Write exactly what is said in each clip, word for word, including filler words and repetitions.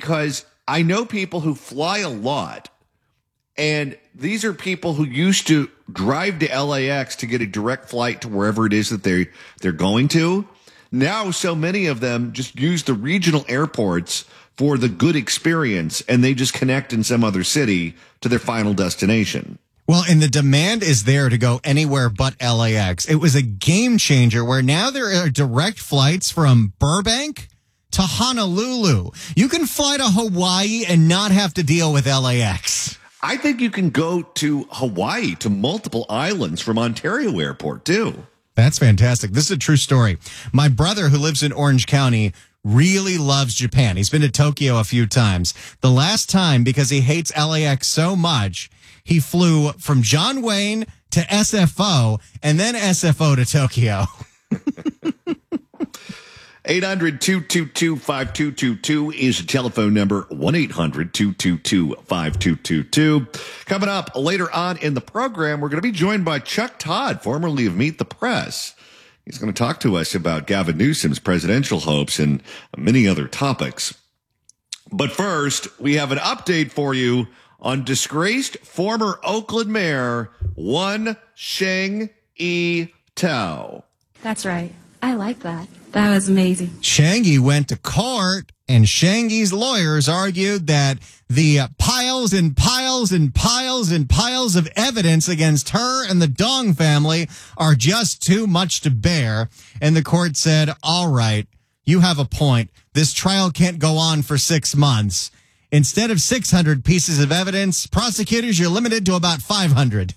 because I know people who fly a lot, and these are people who used to drive to L A X to get a direct flight to wherever it is that they they're going to. Now, so many of them just use the regional airports for the good experience, and they just connect in some other city to their final destination. Well, and the demand is there to go anywhere but L A X. It was a game changer where now there are direct flights from Burbank to Honolulu. You can fly to Hawaii and not have to deal with L A X. I think you can go to Hawaii, to multiple islands from Ontario Airport, too. That's fantastic. This is a true story. My brother, who lives in Orange County, really loves Japan. He's been to Tokyo a few times. The last time, because he hates L A X so much, he flew from John Wayne to S F O and then S F O to Tokyo. eight hundred, two two two, five two two two is the telephone number. one eight hundred, two two two, five two two two. Coming up later on in the program, we're going to be joined by Chuck Todd, formerly of Meet the Press. He's going to talk to us about Gavin Newsom's presidential hopes and many other topics. But first, we have an update for you on disgraced former Oakland Mayor One Sheng-E Tao. That's right. I like that. That was amazing. Sheng-E went to court, and Sheng-E's lawyers argued that the piles and piles and piles and piles of evidence against her and the Dong family are just too much to bear. And the court said, all right, you have a point. This trial can't go on for six months. Instead of six hundred pieces of evidence, prosecutors, you're limited to about five hundred.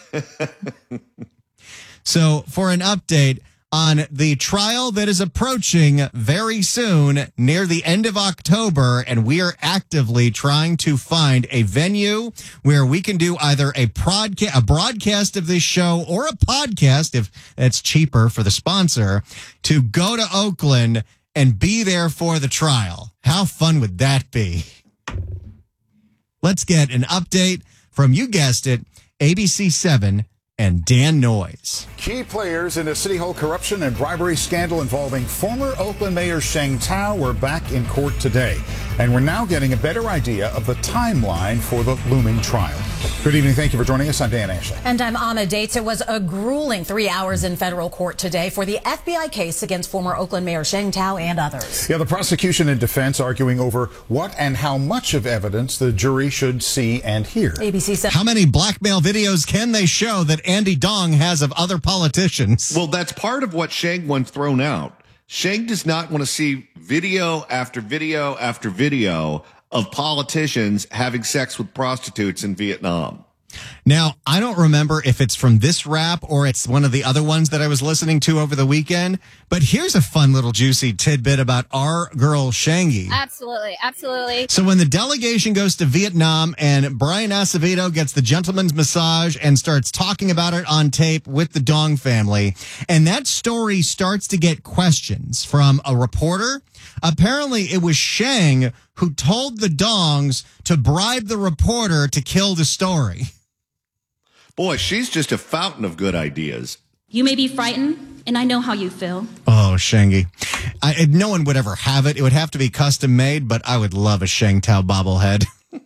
So for an update on the trial that is approaching very soon, near the end of October, and we are actively trying to find a venue where we can do either a broadcast, a broadcast of this show or a podcast, if that's cheaper for the sponsor, to go to Oakland and be there for the trial. How fun would that be? Let's get an update from, you guessed it, A B C seven and Dan Noyes. Key players in a City Hall corruption and bribery scandal involving former Oakland Mayor Sheng Tao were back in court today. And we're now getting a better idea of the timeline for the looming trial. Good evening. Thank you for joining us. I'm Dan Ashley. And I'm Anna Dates. It was a grueling three hours in federal court today for the F B I case against former Oakland Mayor Sheng Tao and others. Yeah, the prosecution and defense arguing over what and how much of evidence the jury should see and hear. A B C said, how many blackmail videos can they show that Andy Dong has of other politicians? Well, that's part of what Sheng wants thrown out. Sheng does not want to see video after video after video of politicians having sex with prostitutes in Vietnam. Now, I don't remember if it's from this rap or it's one of the other ones that I was listening to over the weekend, but here's a fun little juicy tidbit about our girl Sheng-E. Absolutely, absolutely. So when the delegation goes to Vietnam and Brian Acevedo gets the gentleman's massage and starts talking about it on tape with the Dong family, and that story starts to get questions from a reporter, apparently it was Sheng who told the Dongs to bribe the reporter to kill the story. Boy, she's just a fountain of good ideas. You may be frightened, and I know how you feel. Oh, Sheng-E. I, no one would ever have it. It would have to be custom made, but I would love a Sheng Tao bobblehead.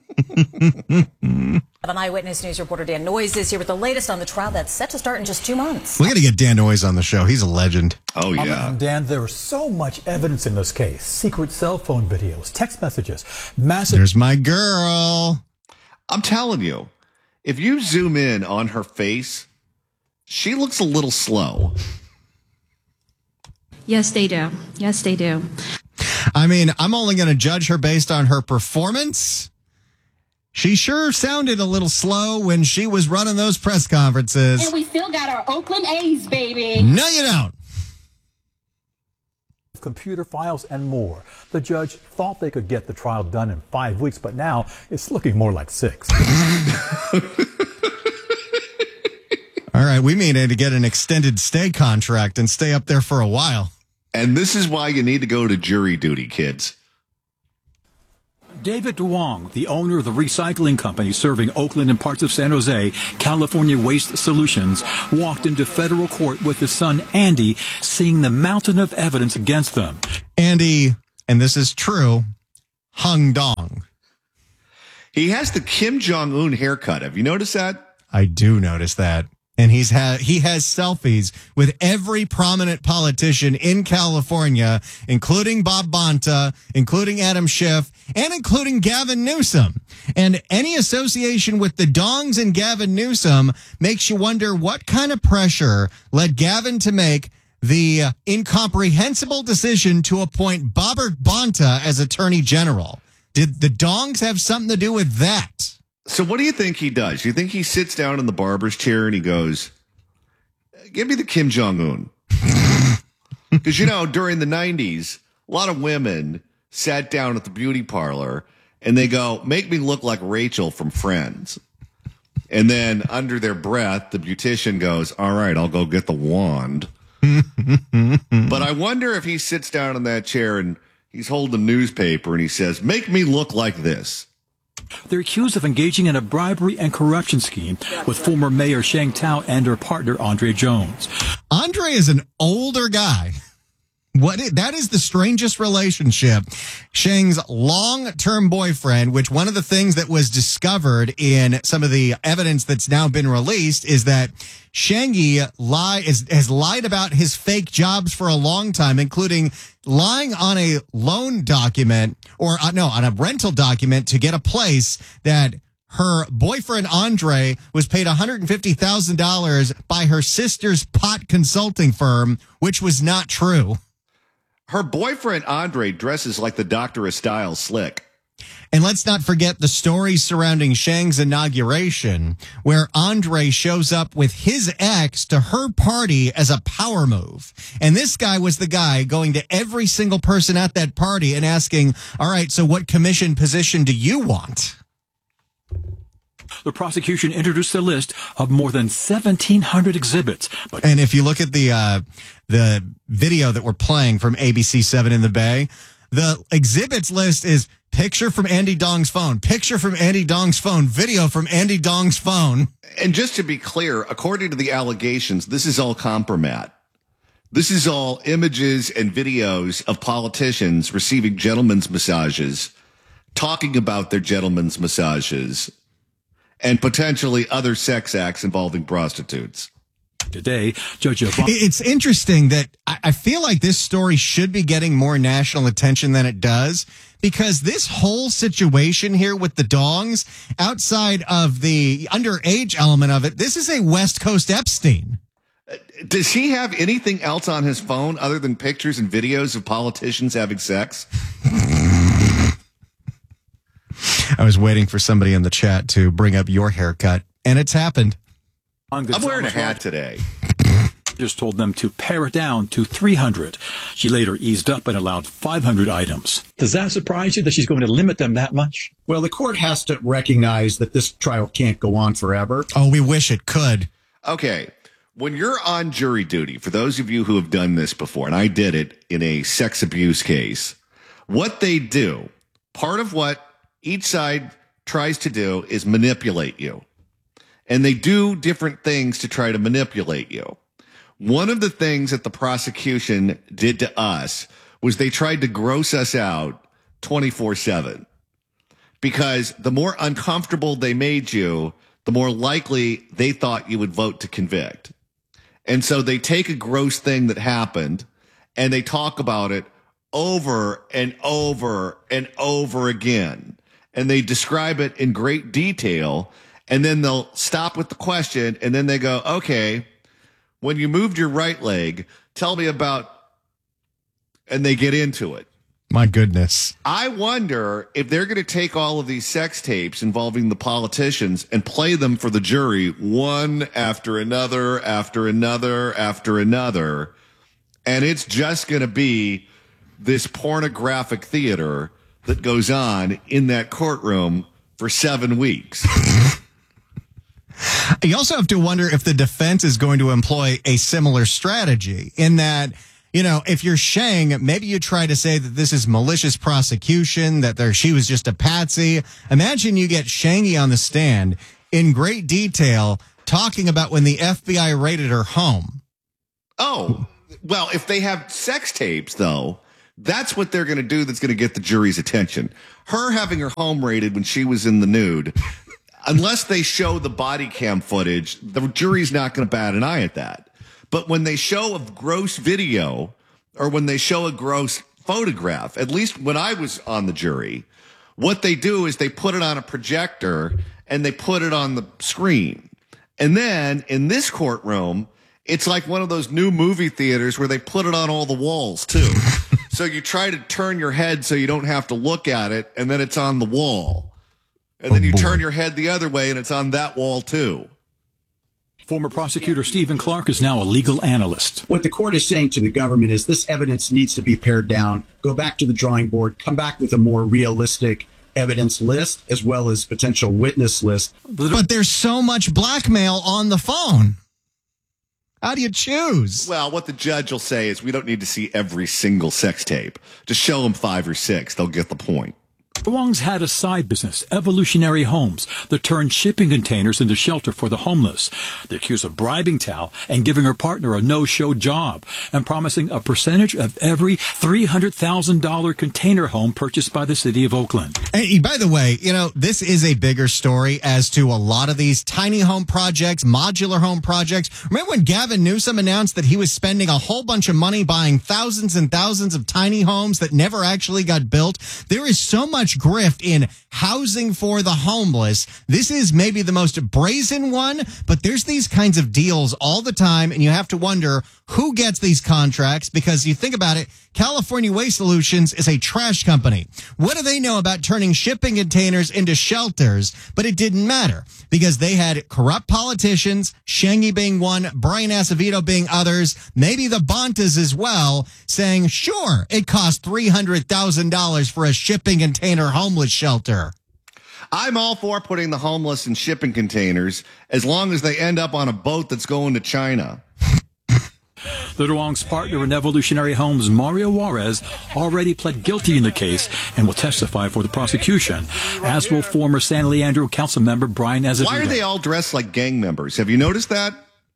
An Eyewitness News reporter Dan Noyes is here with the latest on the trial that's set to start in just two months. We're going to get Dan Noyes on the show. He's a legend. Oh, yeah. Um, Dan, there was so much evidence in this case. Secret cell phone videos, text messages, massive... There's my girl. I'm telling you, if you zoom in on her face, she looks a little slow. Yes, they do. Yes, they do. I mean, I'm only going to judge her based on her performance. She sure sounded a little slow when she was running those press conferences. And we still got our Oakland A's, baby. No, you don't. Computer files and more. The judge thought they could get the trial done in five weeks, but now it's looking more like six. All right, we may need to get an extended stay contract and stay up there for a while. And this is why you need to go to jury duty, kids. David Wong, the owner of the recycling company serving Oakland and parts of San Jose, California Waste Solutions, walked into federal court with his son, Andy, seeing the mountain of evidence against them. Andy, and this is true, hung Dong. He has the Kim Jong-un haircut. Have you noticed that? I do notice that. And he's ha- he has selfies with every prominent politician in California, including Bob Bonta, including Adam Schiff, and including Gavin Newsom. And any association with the Dongs and Gavin Newsom makes you wonder what kind of pressure led Gavin to make the uh, incomprehensible decision to appoint Bobbert Bonta as Attorney General. Did the Dongs have something to do with that? So what do you think he does? You think he sits down in the barber's chair and he goes, give me the Kim Jong-un? Because, you know, during the nineties, a lot of women sat down at the beauty parlor and they go, make me look like Rachel from Friends. And then under their breath, the beautician goes, all right, I'll go get the wand. But I wonder if he sits down in that chair and he's holding a newspaper and he says, make me look like this. They're accused of engaging in a bribery and corruption scheme with former Mayor Sheng Tao and her partner, Andre Jones. Andre is an older guy. What is, that is the strangest relationship. Sheng's long-term boyfriend, which one of the things that was discovered in some of the evidence that's now been released is that Sheng lie is, has lied about his fake jobs for a long time, including lying on a loan document or uh, no, on a rental document to get a place that her boyfriend, Andre, was paid one hundred fifty thousand dollars by her sister's pot consulting firm, which was not true. Her boyfriend, Andre, dresses like the Doctor of Style Slick. And let's not forget the stories surrounding Sheng's inauguration, where Andre shows up with his ex to her party as a power move. And this guy was the guy going to every single person at that party and asking, all right, so what commission position do you want? The prosecution introduced a list of more than seventeen hundred exhibits. But and if you look at the uh, the video that we're playing from A B C seven in the Bay, the exhibits list is picture from Andy Dong's phone, picture from Andy Dong's phone, video from Andy Dong's phone. And just to be clear, according to the allegations, this is all compromat. This is all images and videos of politicians receiving gentlemen's massages, talking about their gentlemen's massages, and potentially other sex acts involving prostitutes. Today, Judge Obama. It's interesting that I feel like this story should be getting more national attention than it does, because this whole situation here with the Dongs, outside of the underage element of it, this is a West Coast Epstein. Does he have anything else on his phone other than pictures and videos of politicians having sex? I was waiting for somebody in the chat to bring up your haircut, and it's happened. I'm wearing a hat today. Just told them to pare it down to three hundred. She later eased up and allowed five hundred items. Does that surprise you that she's going to limit them that much? Well, the court has to recognize that this trial can't go on forever. Oh, we wish it could. Okay. When you're on jury duty, for those of you who have done this before, and I did it in a sex abuse case, what they do, part of what each side tries to do is manipulate you. And they do different things to try to manipulate you. One of the things that the prosecution did to us was they tried to gross us out twenty-four seven. Because the more uncomfortable they made you, the more likely they thought you would vote to convict. And so they take a gross thing that happened and they talk about it over and over and over again. And they describe it in great detail. And then they'll stop with the question. And then they go, okay, when you moved your right leg, tell me about, and they get into it. My goodness. I wonder if they're going to take all of these sex tapes involving the politicians and play them for the jury one after another, after another, after another. And it's just going to be this pornographic theater that goes on in that courtroom for seven weeks. You also have to wonder if the defense is going to employ a similar strategy in that, you know, if you're Sheng, maybe you try to say that this is malicious prosecution, that there she was just a patsy. Imagine you get Shengi on the stand in great detail talking about when the F B I raided her home. Oh, well, if they have sex tapes, though, that's what they're going to do that's going to get the jury's attention. her having her home raided when she was in the nude, unless they show the body cam footage, the jury's not going to bat an eye at that. But when they show a gross video or when they show a gross photograph, at least when I was on the jury, what they do is they put it on a projector and they put it on the screen. And then in this courtroom, it's like one of those new movie theaters where they put it on all the walls too. So you try to turn your head so you don't have to look at it, and then it's on the wall. And then you boy. turn your head the other way and it's on that wall too. Former prosecutor Stephen Clark is now a legal analyst. What the court is saying to the government is this evidence needs to be pared down, go back to the drawing board, come back with a more realistic evidence list as well as potential witness list. But there's so much blackmail on the phone. How do you choose? Well, what the judge will say is we don't need to see every single sex tape. Just show them five or six. They'll get the point. DeWong's had a side business, Evolutionary Homes, that turned shipping containers into shelter for the homeless. They accuse of bribing Tao and giving her partner a no-show job and promising a percentage of every three hundred thousand dollars container home purchased by the city of Oakland. And by the way, you know, this is a bigger story as to a lot of these tiny home projects, modular home projects. Remember when Gavin Newsom announced that he was spending a whole bunch of money buying thousands and thousands of tiny homes that never actually got built? There is so much grift in housing for the homeless. This is maybe the most brazen one, but there's these kinds of deals all the time, and you have to wonder who gets these contracts, because you think about it, California Waste Solutions is a trash company. What do they know about turning shipping containers into shelters? But it didn't matter because they had corrupt politicians, Shangy being one, Brian Acevedo being others, maybe the Bontas as well, saying, sure, it costs three hundred thousand dollars for a shipping container homeless shelter. I'm all for putting the homeless in shipping containers as long as they end up on a boat that's going to China. The DeWong's partner in Evolutionary Homes, Mario Juarez, already pled guilty in the case and will testify for the prosecution, as will former San Leandro council member Brian Azevedo. Why are they all dressed like gang members? Have you noticed that?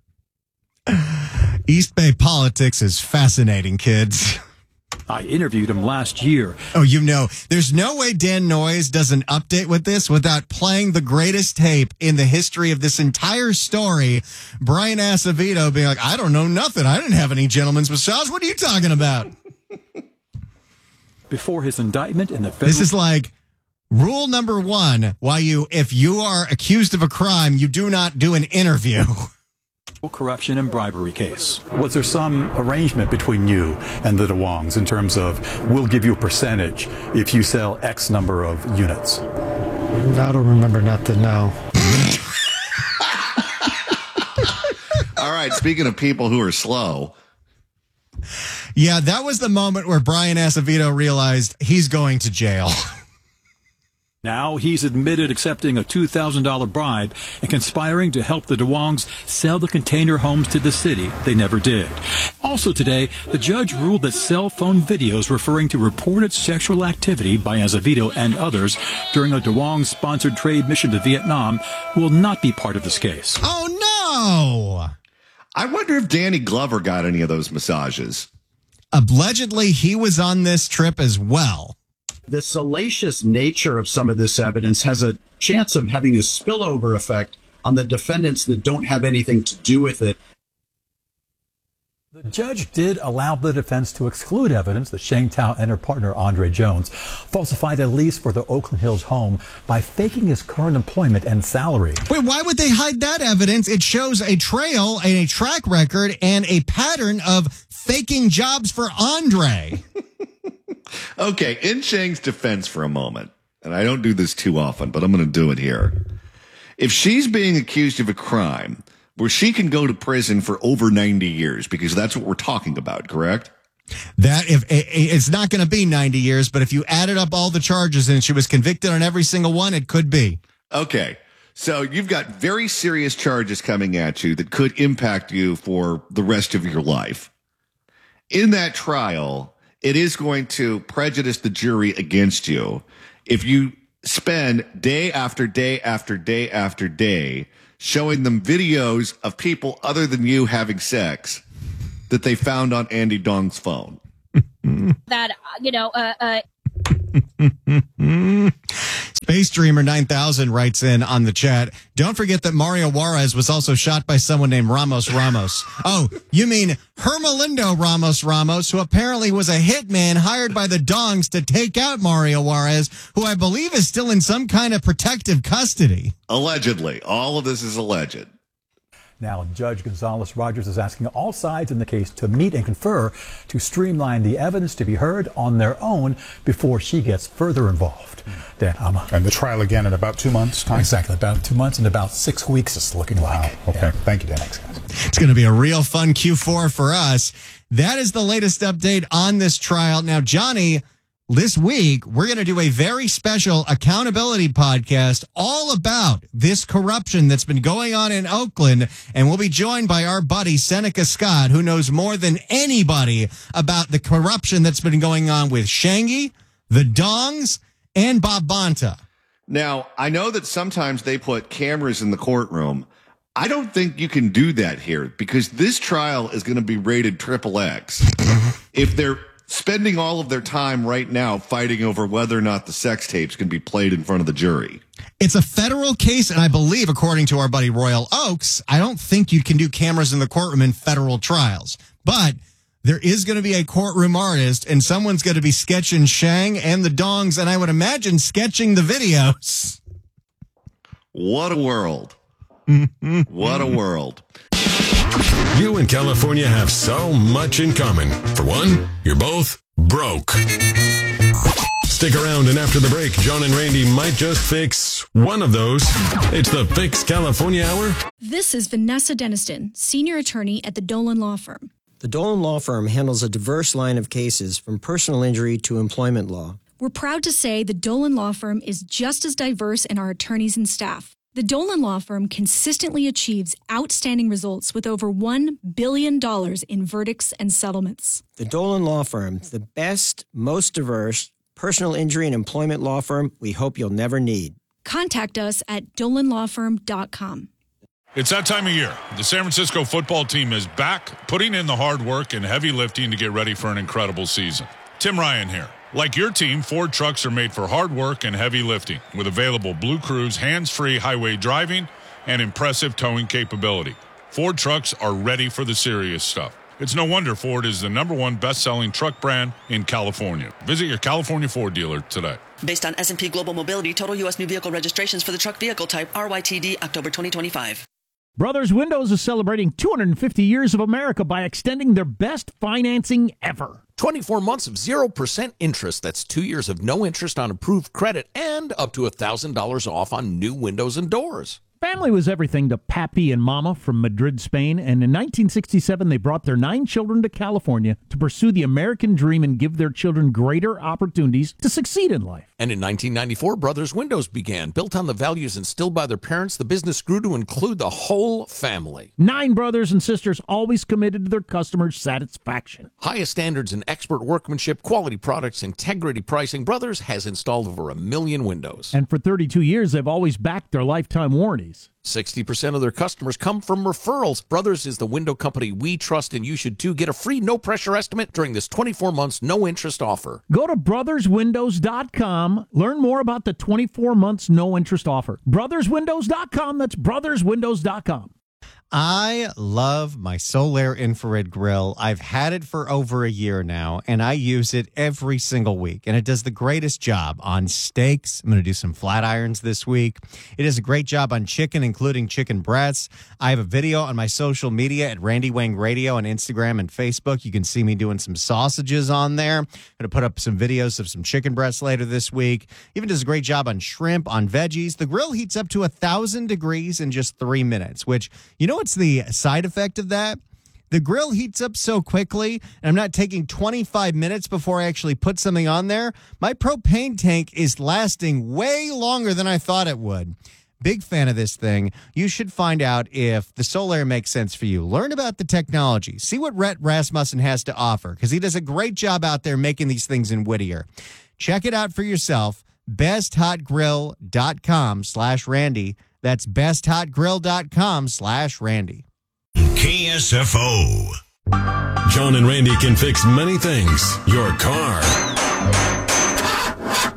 East Bay politics is fascinating, kids. I interviewed him last year. Oh, you know, there's no way Dan Noyes does an update with this without playing the greatest tape in the history of this entire story. Brian Acevedo being like, I don't know nothing. I didn't have any gentleman's massage. What are you talking about? Before his indictment in the federal... This is like rule number one. Why you, if you are accused of a crime, you do not do an interview. corruption and bribery case. Was there some arrangement between you and the DeWongs in terms of we'll give you a percentage if you sell X number of units? I don't remember nothing, no. All right, speaking of people who are slow. Yeah, that was the moment where Brian Acevedo realized he's going to jail. Now he's admitted accepting a two thousand dollars bribe and conspiring to help the DeWongs sell the container homes to the city. They never did. Also today, the judge ruled that cell phone videos referring to reported sexual activity by Azevedo and others during a DeWong-sponsored trade mission to Vietnam will not be part of this case. Oh, no! I wonder if Danny Glover got any of those massages. Allegedly, he was on this trip as well. The salacious nature of some of this evidence has a chance of having a spillover effect on the defendants that don't have anything to do with it. The judge did allow the defense to exclude evidence that Sheng Tao and her partner, Andre Jones, falsified a lease for the Oakland Hills home by faking his current employment and salary. Wait, why would they hide that evidence? It shows a trail and a track record and a pattern of faking jobs for Andre. Okay, in Sheng's defense for a moment, and I don't do this too often, but I'm going to do it here. If she's being accused of a crime where she can go to prison for over ninety years, because that's what we're talking about, correct? That if it's not going to be ninety years, but if you added up all the charges and she was convicted on every single one, it could be. Okay, so you've got very serious charges coming at you that could impact you for the rest of your life. In that trial, it is going to prejudice the jury against you if you spend day after day after day after day showing them videos of people other than you having sex that they found on Andy Dong's phone. That, you know, uh, uh, Space Dreamer nine thousand writes in on the chat. Don't forget that Mario Juarez was also shot by someone named Ramos Ramos. Oh, you mean Hermelindo Ramos Ramos, who apparently was a hitman hired by the Dongs to take out Mario Juarez, who I believe is still in some kind of protective custody. Allegedly. All of this is alleged. Now, Judge Gonzalez Rogers is asking all sides in the case to meet and confer to streamline the evidence to be heard on their own before she gets further involved. Dan, um, and the trial again in about two months' time? Exactly, about two months and about six weeks it's looking wow. like. Okay, yeah. Thank you, Dan. Thanks, guys. It's going to be a real fun Q four for us. That is the latest update on this trial. Now, Johnny, this week, we're going to do a very special accountability podcast all about this corruption that's been going on in Oakland. And we'll be joined by our buddy, Seneca Scott, who knows more than anybody about the corruption that's been going on with Shangy, the Dongs, and Bob Bonta. Now, I know that sometimes they put cameras in the courtroom. I don't think you can do that here because this trial is going to be rated triple X. If they're spending all of their time right now fighting over whether or not the sex tapes can be played in front of the jury. It's a federal case, and I believe, according to our buddy Royal Oaks, I don't think you can do cameras in the courtroom in federal trials. But there is going to be a courtroom artist, and someone's going to be sketching Shang and the Dongs, and I would imagine sketching the videos. What a world. What a world. You and California have so much in common. For one, you're both broke. Stick around, and after the break, John and Randy might just fix one of those. It's the Fix California Hour. This is Vanessa Deniston, senior attorney at the Dolan Law Firm. The Dolan Law Firm handles a diverse line of cases from personal injury to employment law. We're proud to say the Dolan Law Firm is just as diverse in our attorneys and staff. The Dolan Law Firm consistently achieves outstanding results with over one billion dollars in verdicts and settlements. The Dolan Law Firm, the best, most diverse personal injury and employment law firm we hope you'll never need. Contact us at dolan law firm dot com. It's that time of year. The San Francisco football team is back, putting in the hard work and heavy lifting to get ready for an incredible season. Tim Ryan here. Like your team, Ford trucks are made for hard work and heavy lifting with available Blue Cruise hands-free highway driving and impressive towing capability. Ford trucks are ready for the serious stuff. It's no wonder Ford is the number one best-selling truck brand in California. Visit your California Ford dealer today. Based on S and P Global Mobility, total U S new vehicle registrations for the truck vehicle type R Y T D October twenty twenty-five. Brothers Windows is celebrating two hundred fifty years of America by extending their best financing ever. twenty-four months of zero percent interest. That's two years of no interest on approved credit and up to one thousand dollars off on new windows and doors. Family was everything to Pappy and Mama from Madrid, Spain, and in nineteen sixty-seven they brought their nine children to California to pursue the American dream and give their children greater opportunities to succeed in life. And in nineteen ninety-four, Brothers Windows began. Built on the values instilled by their parents, the business grew to include the whole family. Nine brothers and sisters always committed to their customers' satisfaction. Highest standards in expert workmanship, quality products, integrity pricing. Brothers has installed over a million windows. And for thirty-two years, they've always backed their lifetime warranties. sixty percent of their customers come from referrals. Brothers is the window company we trust, and you should too. Get a free no-pressure estimate during this twenty-four months no-interest offer. Go to brothers windows dot com. Learn more about the twenty-four months no-interest offer. brothers windows dot com. That's brothers windows dot com. I love my Solaire infrared grill. I've had it for over a year now, and I use it every single week, and it does the greatest job on steaks. I'm going to do some flat irons this week. It does a great job on chicken, including chicken breasts. I have a video on my social media at Randy Wang Radio on Instagram and Facebook. You can see me doing some sausages on there. I'm going to put up some videos of some chicken breasts later this week. Even does a great job on shrimp, on veggies. The grill heats up to one thousand degrees in just three minutes, which, you know, what's the side effect of that? The grill heats up so quickly, and I'm not taking twenty-five minutes before I actually put something on there. My propane tank is lasting way longer than I thought it would. Big fan of this thing. You should find out if the Solaire makes sense for you. Learn about the technology. See what Rhett Rasmussen has to offer, because he does a great job out there making these things in Whittier. Check it out for yourself. best hot grill dot com slash Randy. That's best hot grill dot com slash Randy. K S F O. John and Randy can fix many things. Your car,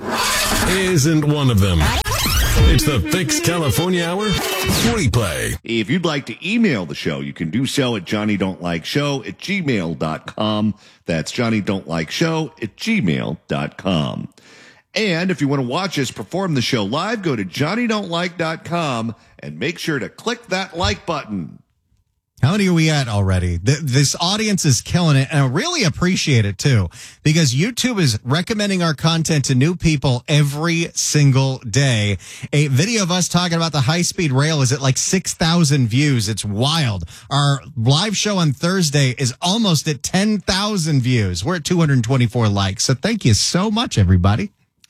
isn't one of them. It's the Fix California Hour replay. If you'd like to email the show, you can do so at johnny don't like show at gmail dot com. That's johnny don't like show at gmail dot com. And if you want to watch us perform the show live, go to johnny don't like dot com and make sure to click that like button. How many are we at already? Th- this audience is killing it, and I really appreciate it, too, because YouTube is recommending our content to new people every single day. A video of us talking about the high-speed rail is at like six thousand views. It's wild. Our live show on Thursday is almost at ten thousand views. We're at two hundred twenty-four likes, so thank you so much, everybody.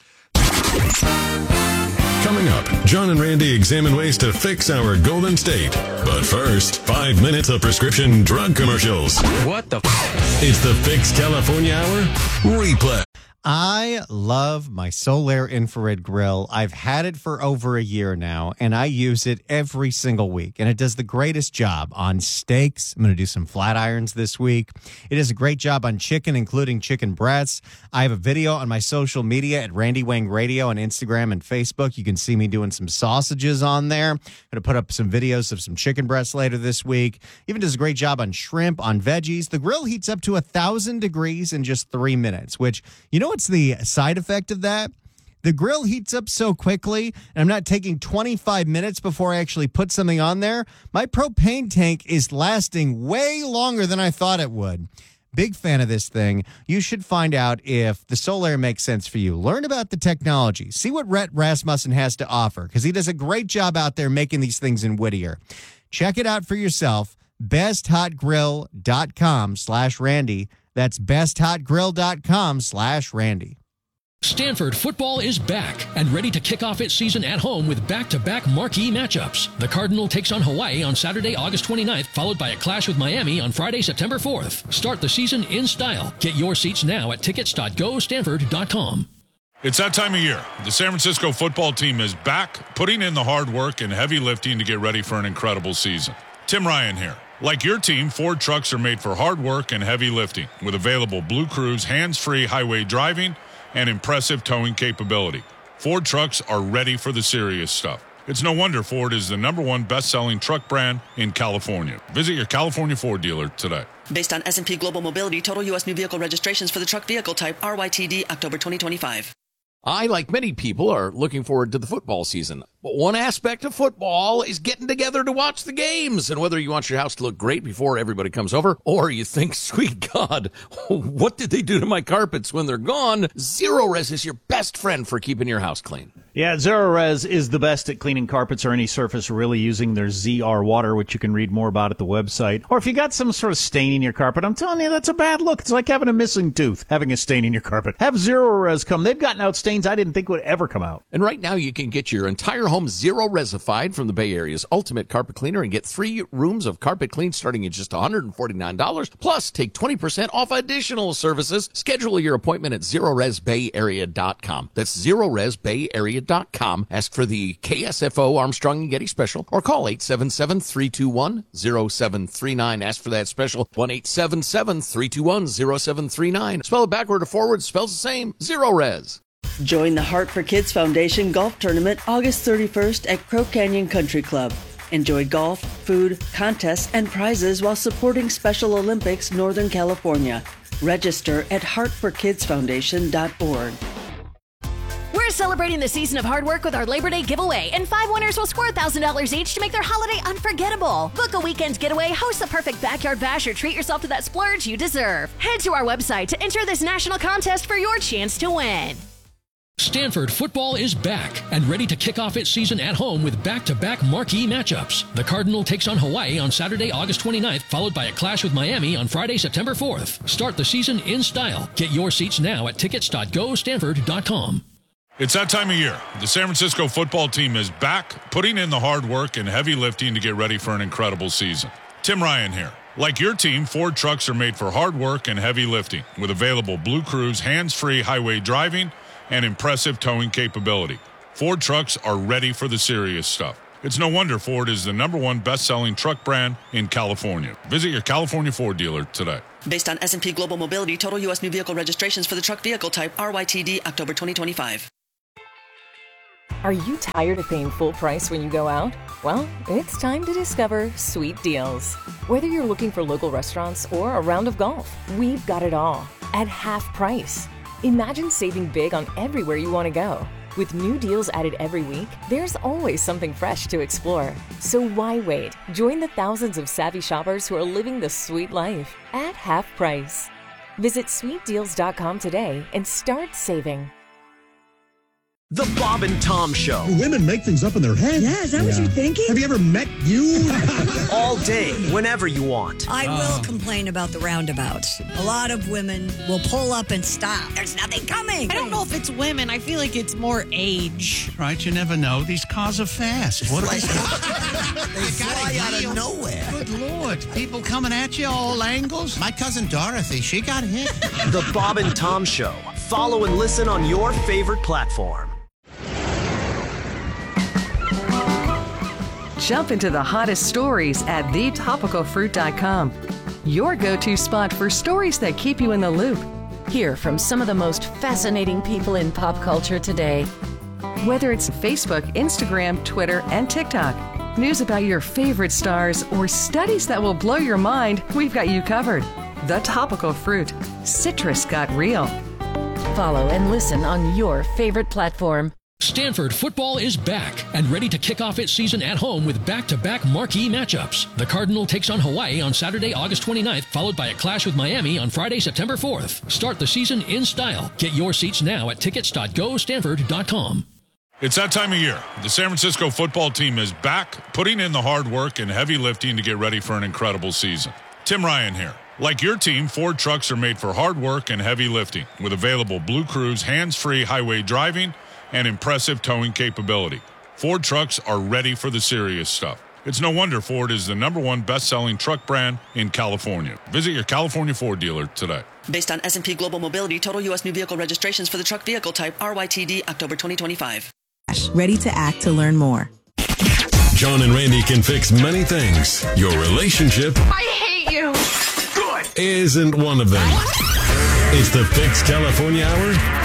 Coming up, John and Randy examine ways to fix our Golden State. But first, five minutes of prescription drug commercials. What the f- It's the Fix California Hour replay. I love my Solaire infrared grill. I've had it for over a year now, and I use it every single week. And it does the greatest job on steaks. I'm going to do some flat irons this week. It does a great job on chicken, including chicken breasts. I have a video on my social media at Randy Wang Radio on Instagram and Facebook. You can see me doing some sausages on there. I'm going to put up some videos of some chicken breasts later this week. Even does a great job on shrimp, on veggies. The grill heats up to one thousand degrees in just three minutes, which, you know, what's the side effect of that? The grill heats up so quickly, and I'm not taking twenty-five minutes before I actually put something on there. My propane tank is lasting way longer than I thought it would. Big fan of this thing. You should find out if the Solaire makes sense for you. Learn about the technology. See what Rhett Rasmussen has to offer, because he does a great job out there making these things in Whittier. Check it out for yourself. best hot grill dot com slash Randy. That's best hot grill dot com slash Randy. Stanford football is back and ready to kick off its season at home with back-to-back marquee matchups. The Cardinal takes on Hawaii on Saturday, August twenty-ninth, followed by a clash with Miami on Friday, September fourth. Start the season in style. Get your seats now at tickets dot go stanford dot com. It's that time of year. The San Francisco football team is back, putting in the hard work and heavy lifting to get ready for an incredible season. Tim Ryan here. Like your team, Ford trucks are made for hard work and heavy lifting with available Blue Cruise hands-free highway driving and impressive towing capability. Ford trucks are ready for the serious stuff. It's no wonder Ford is the number one best-selling truck brand in California. Visit your California Ford dealer today. Based on S and P Global Mobility, total U S new vehicle registrations for the truck vehicle type R Y T D October twenty twenty-five. I, like many people, are looking forward to the football season. But one aspect of football is getting together to watch the games. And whether you want your house to look great before everybody comes over, or you think, sweet God, what did they do to my carpets when they're gone? Zerorez is your best friend for keeping your house clean. Yeah, Zerorez is the best at cleaning carpets or any surface really using their Z R water, which you can read more about at the website. Or if you got some sort of stain in your carpet, I'm telling you, that's a bad look. It's like having a missing tooth, having a stain in your carpet. Have Zerorez come. They've gotten out stains I didn't think would ever come out. And right now you can get your entire home Zerorez-ified from the Bay Area's ultimate carpet cleaner and get three rooms of carpet clean starting at just one hundred forty-nine dollars. Plus, take twenty percent off additional services. Schedule your appointment at Zerorez Bay Area dot com. That's Zerorez Bay Area dot com. Ask for the K S F O Armstrong and Getty special or call eight seven seven, three two one, zero seven three nine. Ask for that special. one eight seven seven, three two one, zero seven three nine. Spell it backward or forward, spells the same. Zerorez. Join the Heart for Kids Foundation golf tournament August thirty-first at Crow Canyon Country Club. Enjoy golf, food, contests, and prizes while supporting Special Olympics Northern California. Register at heart for kids foundation dot org. We're celebrating the season of hard work with our Labor Day giveaway, and five winners will score one thousand dollars each to make their holiday unforgettable. Book a weekend getaway, host a perfect backyard bash, or treat yourself to that splurge you deserve. Head to our website to enter this national contest for your chance to win. Stanford football is back and ready to kick off its season at home with back-to-back marquee matchups. The Cardinal takes on Hawaii on Saturday, August twenty-ninth, followed by a clash with Miami on Friday, September fourth. Start the season in style. Get your seats now at tickets dot go stanford dot com. It's that time of year. The San Francisco football team is back, putting in the hard work and heavy lifting to get ready for an incredible season. Tim Ryan here. Like your team, Ford trucks are made for hard work and heavy lifting with available Blue Cruise hands-free highway driving and impressive towing capability. Ford trucks are ready for the serious stuff. It's no wonder Ford is the number one best-selling truck brand in California. Visit your California Ford dealer today. Based on S and P Global Mobility, total U S new vehicle registrations for the truck vehicle type R Y T D October twenty twenty-five. Are you tired of paying full price when you go out? Well, it's time to discover Sweet Deals. Whether you're looking for local restaurants or a round of golf, we've got it all at half price. Imagine saving big on everywhere you want to go. With new deals added every week, there's always something fresh to explore. So why wait? Join the thousands of savvy shoppers who are living the sweet life at half price. Visit sweet deals dot com today and start saving. The Bob and Tom Show. Women make things up in their head. Yeah, is that yeah. what you're thinking? Have you ever met you? All day, whenever you want. I uh. will complain about the roundabouts. A lot of women will pull up and stop. There's nothing coming. I don't know if it's women. I feel like it's more age. Right, you never know. These cars are fast. What are they? They fly out of nowhere. Good Lord. People coming at you all angles. My cousin Dorothy, she got hit. The Bob and Tom Show. Follow and listen on your favorite platform. Jump into the hottest stories at the topical fruit dot com. Your go-to spot for stories that keep you in the loop. Hear from some of the most fascinating people in pop culture today. Whether it's Facebook, Instagram, Twitter, and TikTok, news about your favorite stars, or studies that will blow your mind, we've got you covered. The Topical Fruit. Citrus got real. Follow and listen on your favorite platform. Stanford football is back and ready to kick off its season at home with back-to-back marquee matchups. The Cardinal takes on Hawaii on Saturday, August twenty-ninth, followed by a clash with Miami on Friday, September fourth. Start the season in style. Get your seats now at tickets dot go stanford dot com. It's that time of year. The San Francisco football team is back, putting in the hard work and heavy lifting to get ready for an incredible season. Tim Ryan here. Like your team, Ford trucks are made for hard work and heavy lifting with available Blue Cruise hands-free highway driving and impressive towing capability. Ford trucks are ready for the serious stuff. It's no wonder Ford is the number one best-selling truck brand in California. Visit your California Ford dealer today. Based on S and P Global Mobility, total U S new vehicle registrations for the truck vehicle type R Y T D October twenty twenty-five. Ready to act to learn more. John and Randy can fix many things. Your relationship I hate you. Good. Isn't one of them. It's the Fix California Hour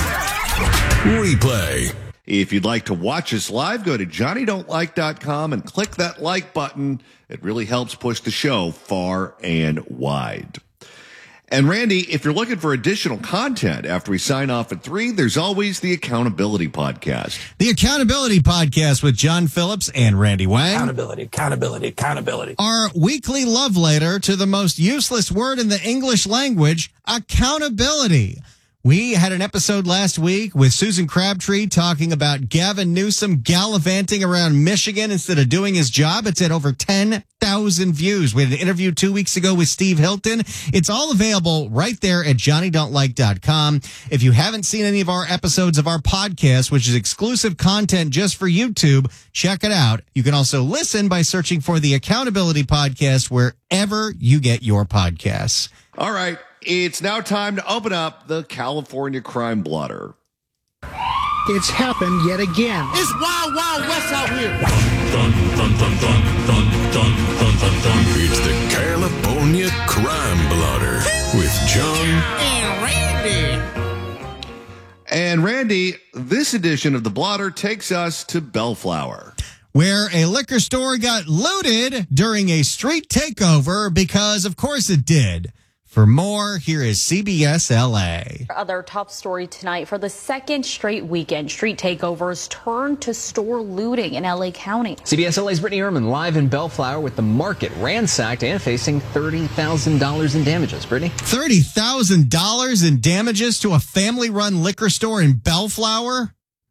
Replay. If you'd like to watch us live, go to johnny don't like dot com and click that like button. It really helps push the show far and wide. And Randy, if you're looking for additional content after we sign off at three, there's always the Accountability Podcast. The Accountability Podcast with John Phillips and Randy Wang. Accountability, accountability, accountability. Our weekly love letter to the most useless word in the English language, accountability. We had an episode last week with Susan Crabtree talking about Gavin Newsom gallivanting around Michigan instead of doing his job. It's at over ten thousand views. We had an interview two weeks ago with Steve Hilton. It's all available right there at johnny don't like dot com. If you haven't seen any of our episodes of our podcast, which is exclusive content just for YouTube, check it out. You can also listen by searching for the Accountability Podcast wherever you get your podcasts. All right. It's now time to open up the California Crime Blotter. It's happened yet again. It's Wild Wild West out here. Dun, dun, dun, dun, dun, dun, dun, dun, dun. It's the California Crime Blotter with John and Randy. And Randy, this edition of the Blotter takes us to Bellflower, where a liquor store got looted during a street takeover because, of course, it did. For more, here is C B S L A. Other top story tonight. For the second straight weekend, street takeovers turned to store looting in L A County. C B S L A's Brittany Ehrman live in Bellflower with the market ransacked and facing thirty thousand dollars in damages. Brittany? thirty thousand dollars in damages to a family-run liquor store in Bellflower?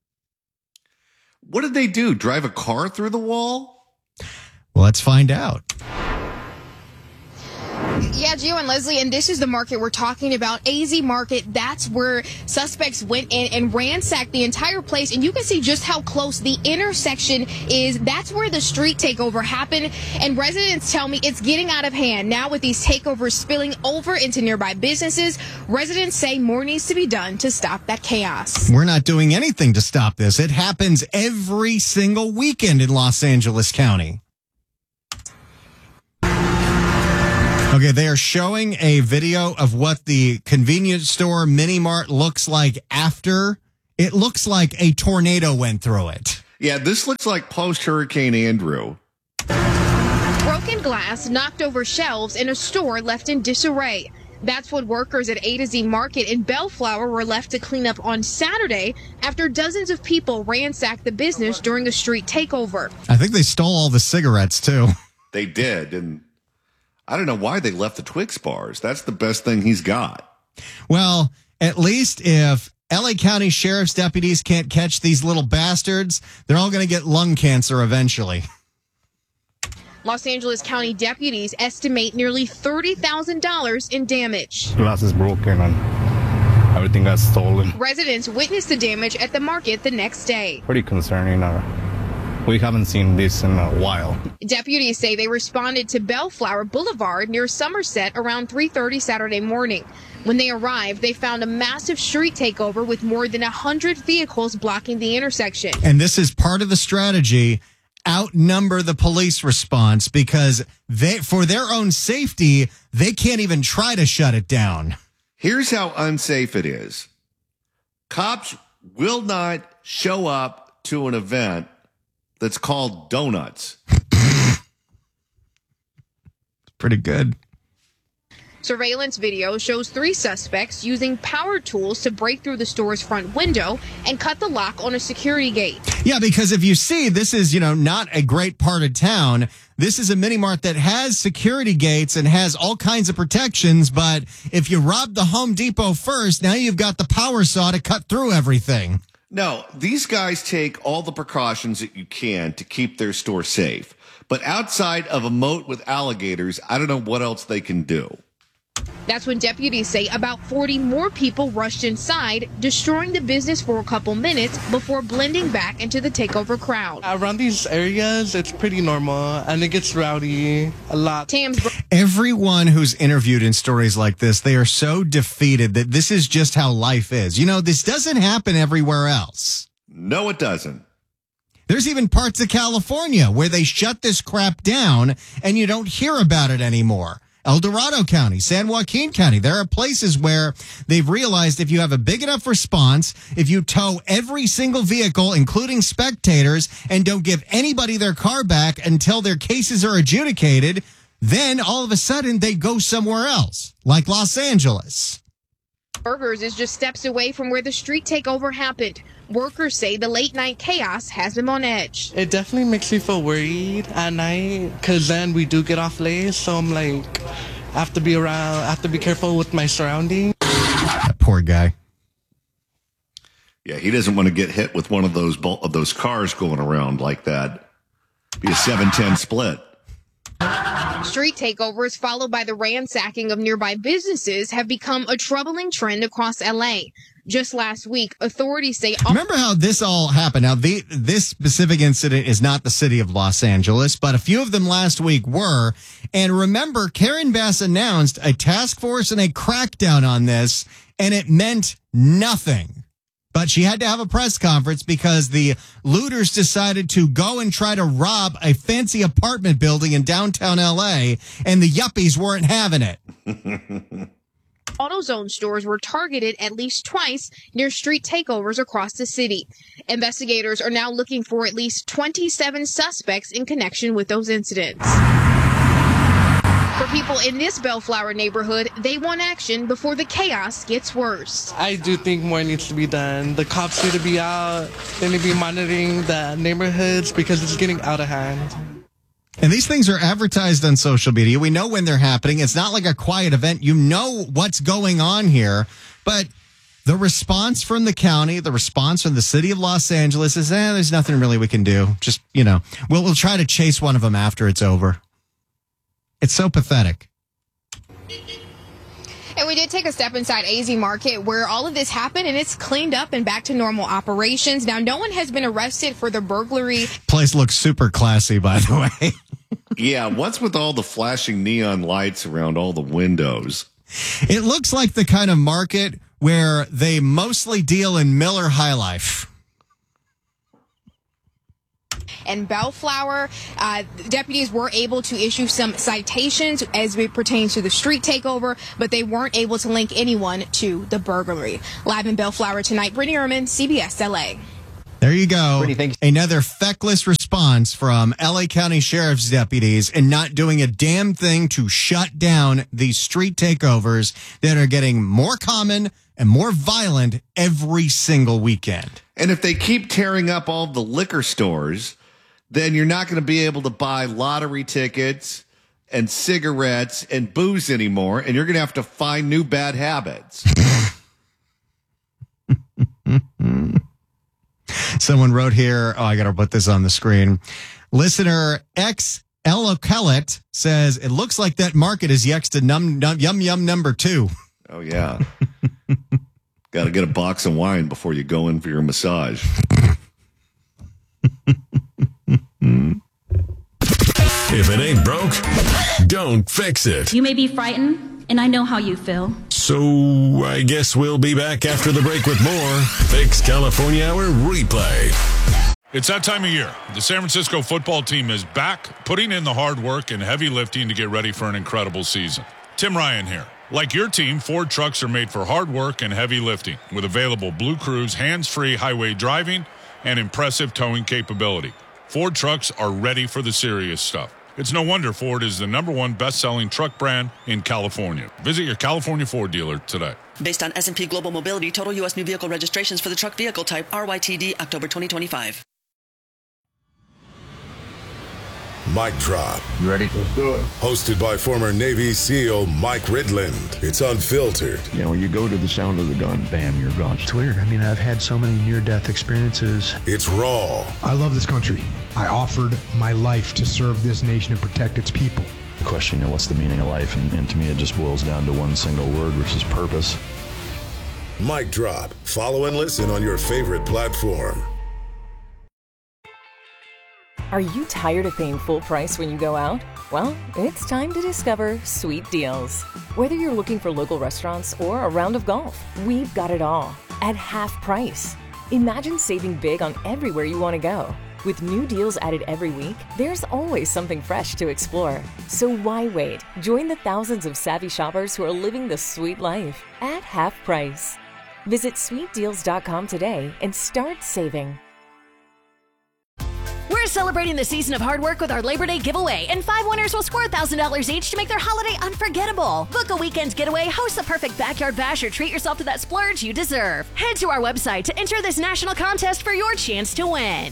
What did they do? Drive a car through the wall? Well, let's find out. Yeah, Gio and Leslie, and this is the market we're talking about, A Z Market. That's where suspects went in and ransacked the entire place, and you can see just how close the intersection is. That's where the street takeover happened, and residents tell me it's getting out of hand. Now with these takeovers spilling over into nearby businesses, residents say more needs to be done to stop that chaos. We're not doing anything to stop this. It happens every single weekend in Los Angeles County. Okay, they are showing a video of what the convenience store mini mart looks like after. It looks like a tornado went through it. Yeah, this looks like post-Hurricane Andrew. Broken glass, knocked over shelves, and a store left in disarray. That's what workers at A to Z Market in Bellflower were left to clean up on Saturday after dozens of people ransacked the business during a street takeover. I think they stole all the cigarettes, too. They did, and I don't know why they left the Twix bars. That's the best thing he's got. Well, at least if L A County Sheriff's deputies can't catch these little bastards, they're all going to get lung cancer eventually. Los Angeles County deputies estimate nearly thirty thousand dollars in damage. Glass is broken and everything got stolen. Residents witnessed the damage at the market the next day. Pretty concerning. Uh, we haven't seen this in a while. Deputies say they responded to Bellflower Boulevard near Somerset around three thirty Saturday morning. When they arrived, they found a massive street takeover with more than one hundred vehicles blocking the intersection. And this is part of the strategy. Outnumber the police response because they, for their own safety, they can't even try to shut it down. Here's how unsafe it is. Cops will not show up to an event that's called donuts. Pretty good. Surveillance video shows three suspects using power tools to break through the store's front window and cut the lock on a security gate. Yeah, because if you see, this is, you know, not a great part of town. This is a mini mart that has security gates and has all kinds of protections. But if you rob the Home Depot first, now you've got the power saw to cut through everything. No, these guys take all the precautions that you can to keep their store safe. But outside of a moat with alligators, I don't know what else they can do. That's when deputies say about forty more people rushed inside, destroying the business for a couple minutes before blending back into the takeover crowd. Around these areas, it's pretty normal, and it gets rowdy a lot. Tam's Everyone who's interviewed in stories like this, they are so defeated that this is just how life is. You know, this doesn't happen everywhere else. No, it doesn't. There's even parts of California where they shut this crap down, and you don't hear about it anymore. El Dorado County, San Joaquin County. There are places where they've realized if you have a big enough response, if you tow every single vehicle, including spectators, and don't give anybody their car back until their cases are adjudicated, then all of a sudden they go somewhere else, like Los Angeles. Burgers is just steps away from where the street takeover happened. Workers say the late night chaos has them on edge. It definitely makes me feel worried at night because then we do get off late. So I'm like, I have to be around, I have to be careful with my surroundings. That poor guy. Yeah, he doesn't want to get hit with one of those of those cars going around like that. Be a seven ten split. Street takeovers followed by the ransacking of nearby businesses have become a troubling trend across L A. Just last week, authorities say... Remember how this all happened? Now, the, this specific incident is not the city of Los Angeles, but a few of them last week were. And remember, Karen Bass announced a task force and a crackdown on this, and it meant nothing. But she had to have a press conference because the looters decided to go and try to rob a fancy apartment building in downtown L A, and the yuppies weren't having it. AutoZone stores were targeted at least twice near street takeovers across the city. Investigators are now looking for at least twenty-seven suspects in connection with those incidents. For people in this Bellflower neighborhood, they want action before the chaos gets worse. I do think more needs to be done. The cops need to be out. They need to be monitoring the neighborhoods because it's getting out of hand. And these things are advertised on social media. We know when they're happening. It's not like a quiet event. You know what's going on here. But the response from the county, the response from the city of Los Angeles is, eh, there's nothing really we can do. Just, you know, we'll, we'll try to chase one of them after it's over. It's so pathetic. And we did take a step inside A Z Market where all of this happened, and it's cleaned up and back to normal operations. Now, no one has been arrested for the burglary. Place looks super classy, by the way. Yeah, what's with all the flashing neon lights around all the windows? It looks like the kind of market where they mostly deal in Miller High Life. And Bellflower, uh, deputies were able to issue some citations as it pertains to the street takeover, but they weren't able to link anyone to the burglary. Live in Bellflower tonight, Brittany Ehrman, C B S L A. There you go. Brittany, thanks. Another feckless response from L A County Sheriff's deputies and not doing a damn thing to shut down these street takeovers that are getting more common and more violent every single weekend. And if they keep tearing up all the liquor stores, then you're not going to be able to buy lottery tickets and cigarettes and booze anymore, and you're going to have to find new bad habits. Someone wrote here, oh, I got to put this on the screen. Listener X Elokellet says, it looks like that market is next to num, num, yum yum number two. Oh, yeah. Got to get a box of wine before you go in for your massage. If it ain't broke, don't fix it. You may be frightened, and I know how you feel. So I guess we'll be back after the break with more Fix California Hour replay. It's that time of year. The San Francisco football team is back, putting in the hard work and heavy lifting to get ready for an incredible season. Tim Ryan here. Like your team, Ford trucks are made for hard work and heavy lifting with available Blue Cruise hands-free highway driving and impressive towing capability. Ford trucks are ready for the serious stuff. It's no wonder Ford is the number one best-selling truck brand in California. Visit your California Ford dealer today. Based on S and P Global Mobility, total U S new vehicle registrations for the truck vehicle type R Y T D October twenty twenty-five. Mic Drop. You ready? Let's do it. Hosted by former Navy SEAL Mike Ridland. It's unfiltered. You know, when you go to the sound of the gun, bam, you're gone. It's weird. I mean, I've had so many near-death experiences. It's raw. I love this country. I offered my life to serve this nation and protect its people. The question, you know, what's the meaning of life? And, and to me, it just boils down to one single word, which is purpose. Mic Drop. Follow and listen on your favorite platform. Are you tired of paying full price when you go out? Well, it's time to discover Sweet Deals. Whether you're looking for local restaurants or a round of golf, we've got it all at half price. Imagine saving big on everywhere you want to go. With new deals added every week, there's always something fresh to explore. So why wait? Join the thousands of savvy shoppers who are living the sweet life at half price. Visit sweet deals dot com today and start saving. We're celebrating the season of hard work with our Labor Day giveaway, and five winners will score one thousand dollars each to make their holiday unforgettable. Book a weekend getaway, host the perfect backyard bash, or treat yourself to that splurge you deserve. Head to our website to enter this national contest for your chance to win.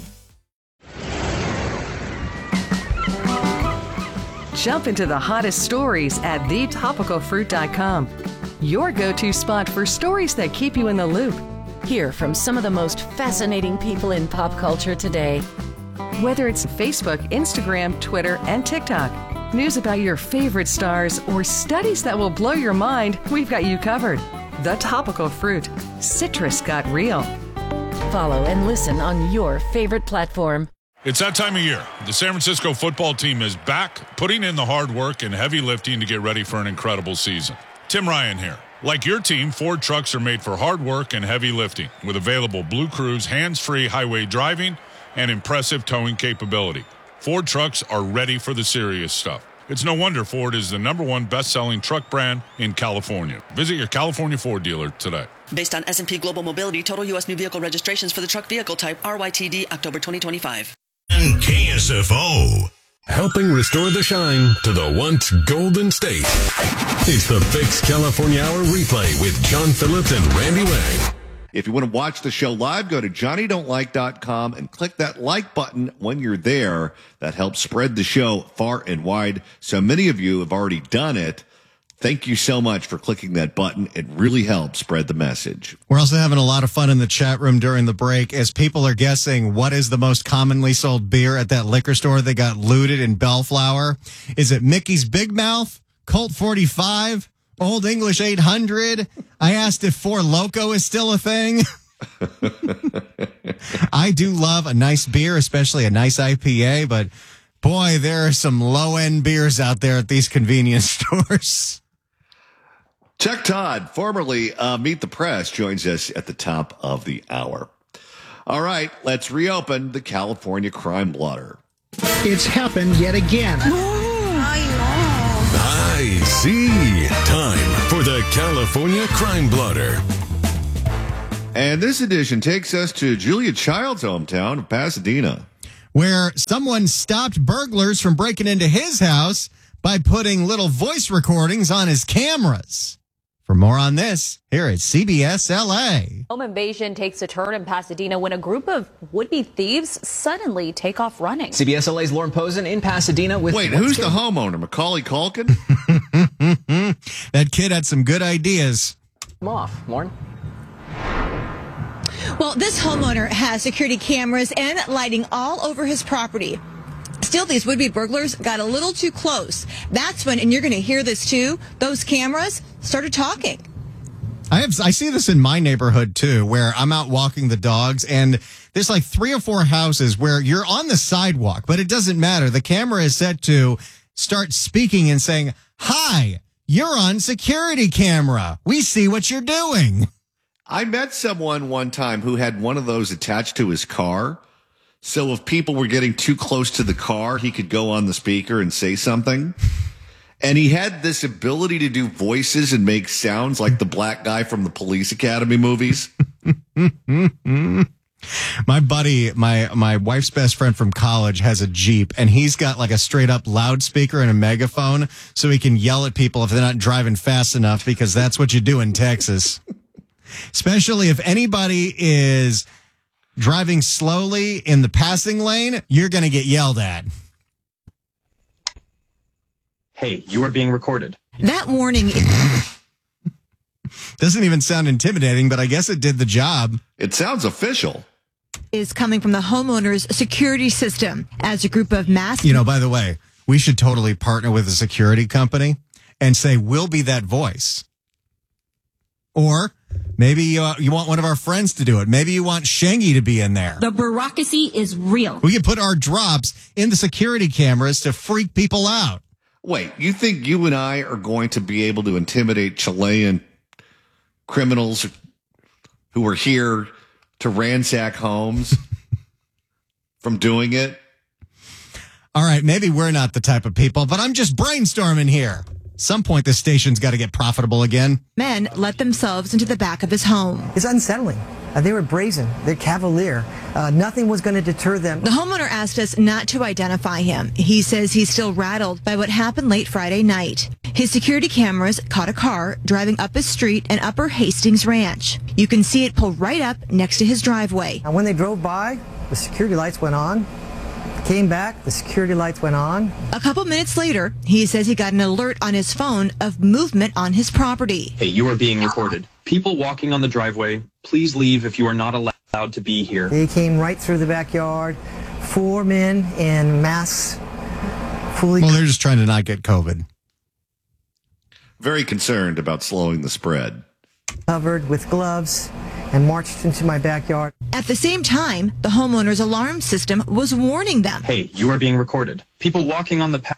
Jump into the hottest stories at the topical fruit dot com. Your go-to spot for stories that keep you in the loop. Hear from some of the most fascinating people in pop culture today. Whether it's Facebook, Instagram, Twitter, and TikTok, news about your favorite stars, or studies that will blow your mind, we've got you covered. The Topical Fruit. Citrus got real. Follow and listen on your favorite platform. It's that time of year. The San Francisco football team is back, putting in the hard work and heavy lifting to get ready for an incredible season. Tim Ryan here. Like your team, Ford trucks are made for hard work and heavy lifting with available Blue Cruise hands-free highway driving and impressive towing capability. Ford trucks are ready for the serious stuff. It's no wonder Ford is the number one best-selling truck brand in California. Visit your California Ford dealer today. Based on S and P Global Mobility, total U S new vehicle registrations for the truck vehicle type R Y T D October twenty twenty-five. K S F O. Helping restore the shine to the once golden state. It's the Fix California Hour replay with John Phillips and Randy Wang. If you want to watch the show live, go to johnny don't like dot com and click that like button when you're there. That helps spread the show far and wide. So many of you have already done it. Thank you so much for clicking that button. It really helps spread the message. We're also having a lot of fun in the chat room during the break as people are guessing what is the most commonly sold beer at that liquor store that got looted in Bellflower. Is it Mickey's Big Mouth, Colt forty-five, Old English eight hundred? I asked if Four Loko is still a thing. I do love a nice beer, especially a nice I P A, but boy, there are some low-end beers out there at these convenience stores. Chuck Todd, formerly uh, Meet the Press, joins us at the top of the hour. All right, let's reopen the California crime blotter. It's happened yet again. I see. Time for the California Crime Blotter. And this edition takes us to Julia Child's hometown of Pasadena, where someone stopped burglars from breaking into his house by putting little voice recordings on his cameras. For more on this, here at C B S L A. Home invasion takes a turn in Pasadena when a group of would-be thieves suddenly take off running. C B S L A's Lauren Posen in Pasadena with... Wait, who's the homeowner? Macaulay Culkin? That kid had some good ideas. I'm off. Lauren? Well, this homeowner has security cameras and lighting all over his property. Still, these would-be burglars got a little too close. That's when, and you're going to hear this too, those cameras started talking. I have I see this in my neighborhood too, where I'm out walking the dogs, and there's like three or four houses where you're on the sidewalk, but it doesn't matter. The camera is set to start speaking and saying, "Hi, you're on security camera. We see what you're doing." I met someone one time who had one of those attached to his car. So if people were getting too close to the car, he could go on the speaker and say something. And he had this ability to do voices and make sounds like the black guy from the Police Academy movies. My buddy, my my wife's best friend from college has a Jeep, and he's got like a straight up loudspeaker and a megaphone so he can yell at people if they're not driving fast enough, because that's what you do in Texas. Especially if anybody is driving slowly in the passing lane, you're going to get yelled at. Hey, you are being recorded. That warning doesn't even sound intimidating, but I guess it did the job. It sounds official. Is coming from the homeowner's security system as a group of masked... You know, by the way, we should totally partner with a security company and say, we'll be that voice. Or maybe uh, you want one of our friends to do it. Maybe you want Shangy to be in there. The bureaucracy is real. We could put our drops in the security cameras to freak people out. Wait, you think you and I are going to be able to intimidate Chilean criminals who are here to ransack homes from doing it? All right, maybe we're not the type of people, but I'm just brainstorming here. Some point this station's got to get profitable again. Men let themselves into the back of his home. It's unsettling. Uh, they were brazen. They're cavalier. Uh, nothing was going to deter them. The homeowner asked us not to identify him. He says he's still rattled by what happened late Friday night. His security cameras caught a car driving up his street in Upper Hastings Ranch. You can see it pull right up next to his driveway. And when they drove by, the security lights went on. Came back, the security lights went on. A couple minutes later, he says he got an alert on his phone of movement on his property. Hey, you are being recorded. People walking on the driveway, please leave if you are not allowed to be here. They came right through the backyard. Four men in masks, fully... Well, they're just trying to not get COVID. Very concerned about slowing the spread. Covered with gloves and marched into my backyard. At the same time, the homeowner's alarm system was warning them. Hey, you are being recorded. People walking on the path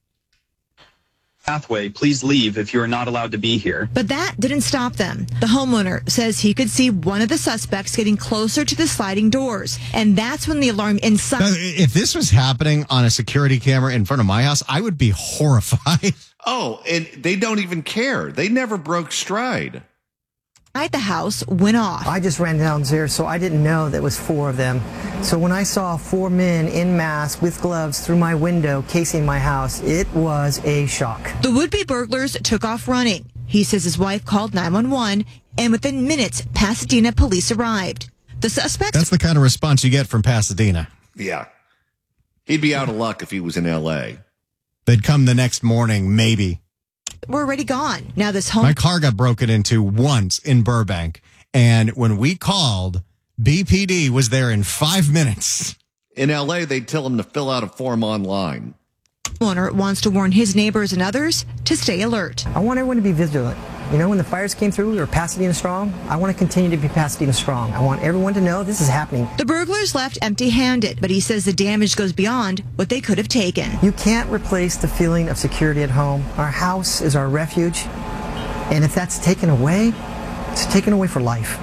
pathway, please leave if you are not allowed to be here. But that didn't stop them. The homeowner says he could see one of the suspects getting closer to the sliding doors, and that's when the alarm inside... Now, if this was happening on a security camera in front of my house, I would be horrified. Oh, and they don't even care. They never broke stride. At the house went off. I just ran downstairs, so I didn't know that was four of them. So when I saw four men in masks with gloves through my window casing my house, it was a shock. The would-be burglars took off running. He says his wife called nine one one, and within minutes, Pasadena police arrived. The suspects... That's the kind of response you get from Pasadena. Yeah. He'd be out of luck if he was in L A. They'd come the next morning, maybe. We're already gone. Now this home... My car got broken into once in Burbank, and when we called, B P D was there in five minutes. In L A, they'd tell him to fill out a form online. Owner wants to warn his neighbors and others to stay alert. I want everyone to be vigilant. You know, when the fires came through, we were Pasadena strong. I want to continue to be Pasadena strong. I want everyone to know this is happening. The burglars left empty-handed, but he says the damage goes beyond what they could have taken. You can't replace the feeling of security at home. Our house is our refuge, and if that's taken away, it's taken away for life.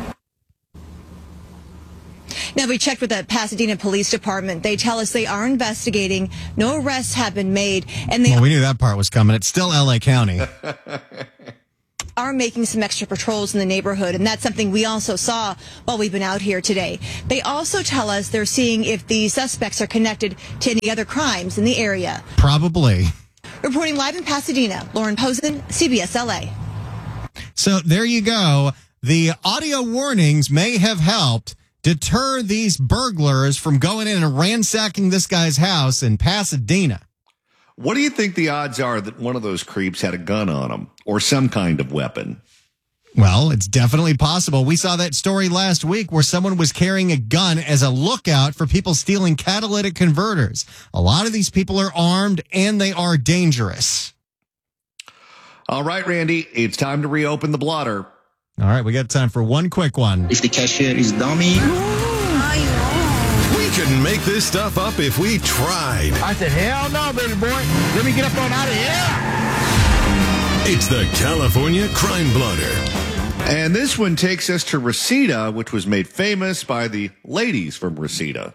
Now, we checked with the Pasadena Police Department. They tell us they are investigating. No arrests have been made. And they well, we knew that part was coming. It's still L A County. are making some extra patrols in the neighborhood, and that's something we also saw while we've been out here today. They also tell us they're seeing if the suspects are connected to any other crimes in the area. Probably. Reporting live in Pasadena, Lauren Posen, C B S L A. So there you go. The audio warnings may have helped deter these burglars from going in and ransacking this guy's house in Pasadena. What do you think the odds are that one of those creeps had a gun on him or some kind of weapon? Well, it's definitely possible. We saw that story last week where someone was carrying a gun as a lookout for people stealing catalytic converters. A lot of these people are armed and they are dangerous. All right, Randy, it's time to reopen the blotter. All right, we got time for one quick one. If the cashier is dummy. We couldn't make this stuff up if we tried. I said, hell no, baby boy. Let me get up on out of here. It's the California Crime Blotter. And this one takes us to Reseda, which was made famous by the ladies from Reseda.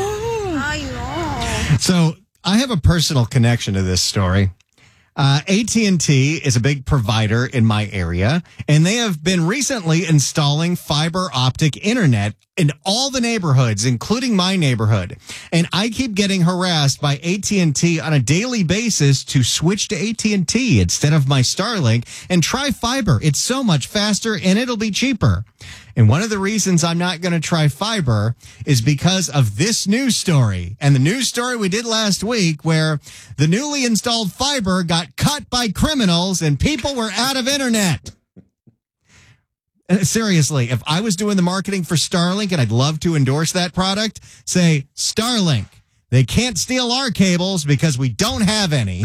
So I have a personal connection to this story. Uh, A T and T is a big provider in my area, and they have been recently installing fiber optic internet in all the neighborhoods, including my neighborhood. And I keep getting harassed by A T and T on a daily basis to switch to A T and T instead of my Starlink and try fiber. It's so much faster and it'll be cheaper. And one of the reasons I'm not going to try fiber is because of this news story. And the news story we did last week where the newly installed fiber got cut by criminals and people were out of internet. Seriously, if I was doing the marketing for Starlink, and I'd love to endorse that product, say, Starlink, they can't steal our cables because we don't have any.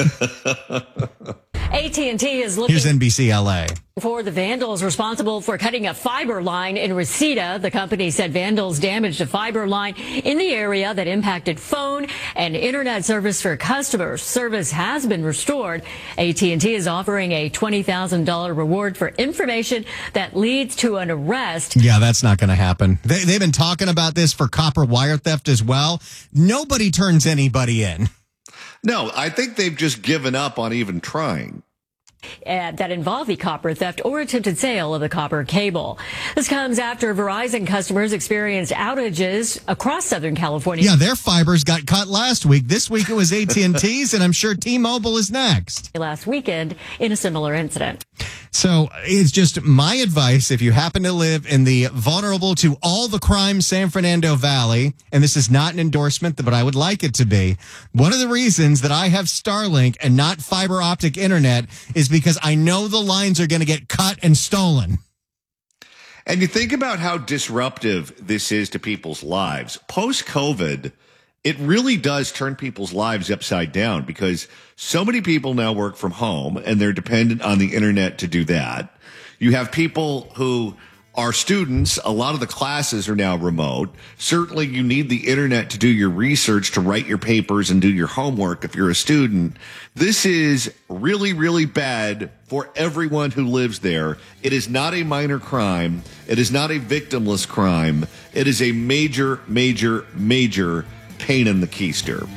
A T and T is looking Here's N B C L A. for the vandals responsible for cutting a fiber line in Reseda. The company said vandals damaged a fiber line in the area that impacted phone and internet service for customers. Service has been restored. A T and T is offering a twenty thousand dollars reward for information that leads to an arrest. Yeah, that's not going to happen. They, they've been talking about this for copper wire theft as well. Nobody turns anybody in. No, I think they've just given up on even trying. Uh, that involve the copper theft or attempted sale of the copper cable. This comes after Verizon customers experienced outages across Southern California. Yeah, their fibers got cut last week. This week it was A T and T's, and I'm sure T-Mobile is next. Last weekend in a similar incident. So it's just my advice, if you happen to live in the vulnerable to all the crime San Fernando Valley, and this is not an endorsement, but I would like it to be, one of the reasons that I have Starlink and not fiber optic internet is because I know the lines are going to get cut and stolen. And you think about how disruptive this is to people's lives. Post-COVID, it really does turn people's lives upside down because so many people now work from home and they're dependent on the internet to do that. You have people who are students. A lot of the classes are now remote. Certainly you need the internet to do your research, to write your papers and do your homework if you're a student. This is really, really bad for everyone who lives there. It is not a minor crime. It is not a victimless crime. It is a major, major, major pain in the keister.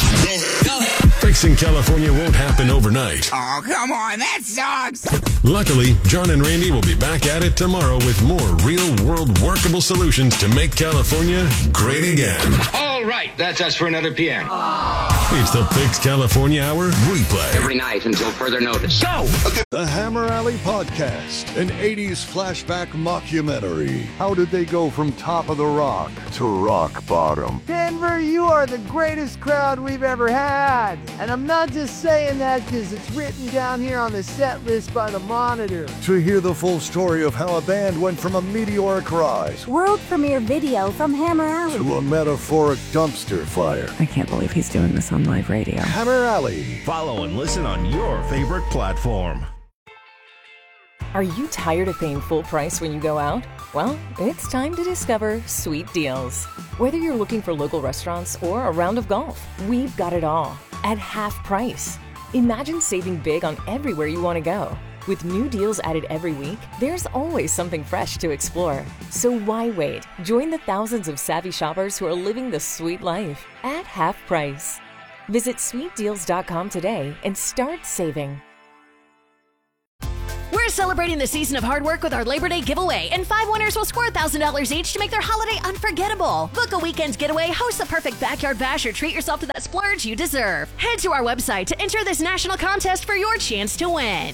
Fixing California won't happen overnight. Oh, come on, that sucks. Luckily, John and Randy will be back at it tomorrow with more real-world workable solutions to make California great again. All right, that's us for another P M. It's the Fix California Hour replay. Every night until further notice. Go! The Hammer Alley Podcast, an eighties flashback mockumentary. How did they go from top of the rock to rock bottom? Denver, you are the greatest crowd we've ever had. And I'm not just saying that because it's written down here on the set list by the Monitor. To hear the full story of how a band went from a meteoric rise world premiere video from Hammer Alley to a metaphoric dumpster fire. I can't believe he's doing this on live radio. Hammer Alley. Follow and listen on your favorite platform. Are you tired of paying full price when you go out? Well, it's time to discover Sweet Deals. Whether you're looking for local restaurants or a round of golf, we've got it all at half price. Imagine saving big on everywhere you want to go. With new deals added every week, there's always something fresh to explore. So why wait? Join the thousands of savvy shoppers who are living the sweet life at half price. Visit sweet deals dot com today and start saving. We're We're celebrating the season of hard work with our Labor Day giveaway, and five winners will score one thousand dollars each to make their holiday unforgettable. Book a weekend getaway, host the perfect backyard bash, or treat yourself to that splurge you deserve. Head to our website to enter this national contest for your chance to win.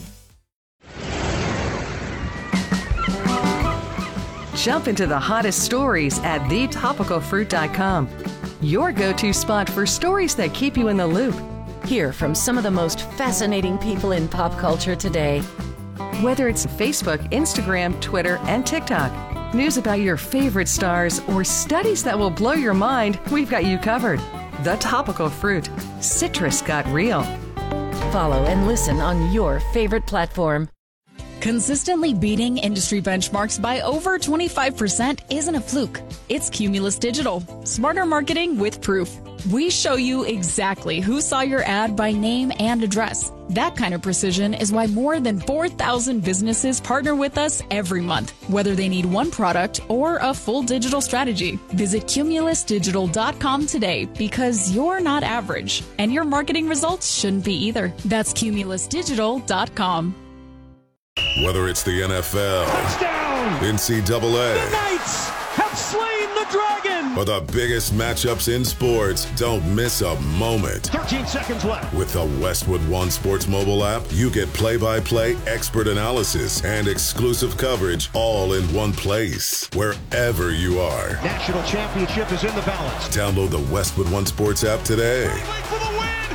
Jump into the hottest stories at the topical fruit dot com. Your go-to spot for stories that keep you in the loop. Hear from some of the most fascinating people in pop culture today. Whether it's Facebook, Instagram, Twitter, and TikTok, news about your favorite stars, or studies that will blow your mind, we've got you covered. The Topical Fruit. Citrus got real. Follow and listen on your favorite platform. Consistently beating industry benchmarks by over twenty-five percent isn't a fluke. It's Cumulus Digital. Smarter marketing with proof. We show you exactly who saw your ad by name and address. That kind of precision is why more than four thousand businesses partner with us every month, whether they need one product or a full digital strategy. Visit cumulus digital dot com today, because you're not average, and your marketing results shouldn't be either. That's cumulus digital dot com. Whether it's the N F L, touchdown, N C double A, the Knights have slain the dragon, or the biggest matchups in sports, don't miss a moment. thirteen seconds left. With the Westwood One Sports mobile app, you get play-by-play expert analysis and exclusive coverage all in one place, wherever you are. National championship is in the balance. Download the Westwood One Sports app today. For the win.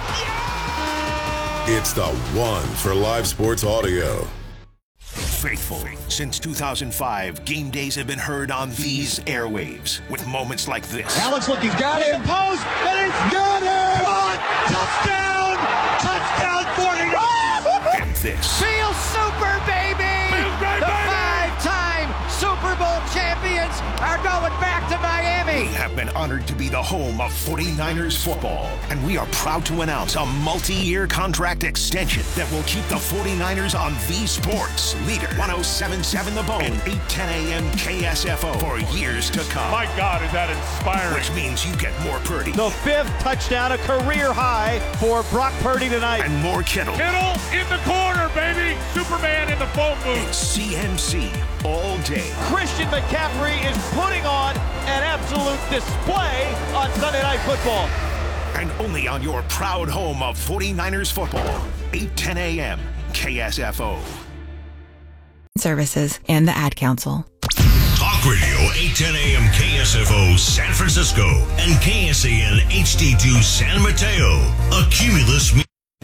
Yeah! It's the one for live sports audio. Faithful. Since two thousand five, game days have been heard on these airwaves with moments like this. Alex look, he's got it. Post, and it's got it. Oh, touchdown! Touchdown, forty-nine! And this. Feel super, baby! The five-time Super Bowl champions are going back to Miami. We have been honored to be the home of forty-niners football, and we are proud to announce a multi-year contract extension that will keep the forty-niners on the sports leader, one oh seven point seven The Bone, and eight ten a.m. K S F O for years to come. My God, is that inspiring. Which means you get more Purdy. The fifth touchdown, a career high for Brock Purdy tonight. And more Kittle. Kittle in the corner, baby. Superman in the phone booth. It's C M C all day. Christian McCaffrey is putting on an absolute display on Sunday Night Football. And only on your proud home of forty-niners football, eight ten a.m. K S F O. Services and the Ad Council. Talk Radio eight ten a.m. K S F O San Francisco and K S A N H D two San Mateo. A Cumulus.